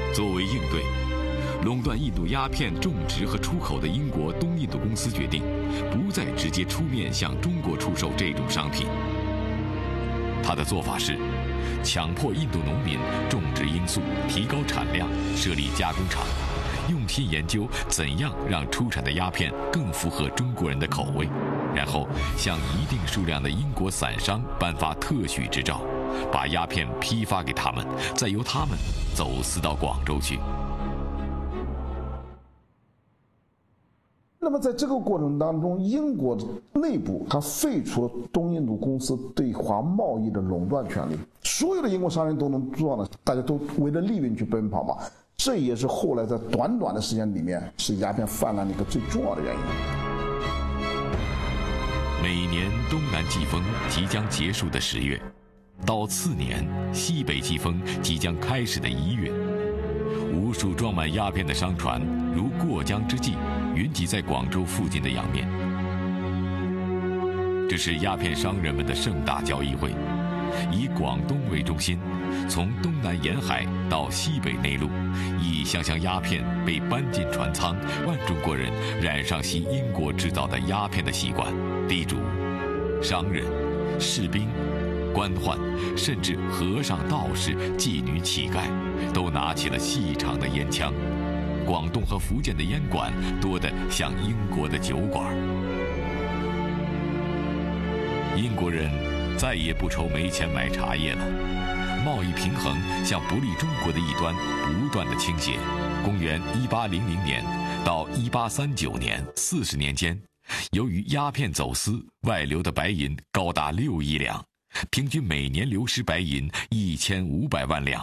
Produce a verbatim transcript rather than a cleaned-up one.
作为应对，垄断印度鸦片种植和出口的英国东印度公司决定，不再直接出面向中国出售这种商品。他的做法是，强迫印度农民种植罂粟，提高产量，设立加工厂，用心研究怎样让出产的鸦片更符合中国人的口味，然后向一定数量的英国散商颁发特许执照，把鸦片批发给他们，再由他们走私到广州去。 那么在这个过程当中，英国内部它废除了东印度公司对华贸易的垄断权利，所有的英国商人都能做呢，大家都为了利润去奔跑嘛。这也是后来在短短的时间里面是鸦片泛滥的一个最重要的原因。 每年东南季风即将结束的十月，到次年西北季风即将开始的一月，无数装满鸦片的商船如过江之鲫，云集在广州附近的洋面。这是鸦片商人们的盛大交易会，以广东为中心，从东南沿海到西北内陆，一箱箱鸦片被搬进船舱，万中国人染上吸英国制造的鸦片的习惯。地主、商人、士兵、官宦，甚至和尚、道士、妓女、乞丐，都拿起了细长的烟枪。广东和福建的烟馆多得像英国的酒馆。英国人再也不愁没钱买茶叶了，贸易平衡向不利中国的一端不断的倾斜。公元一八零零年到一八三九年四十年间，由于鸦片走私外流的白银高达六亿两，平均每年流失白银一千五百万两。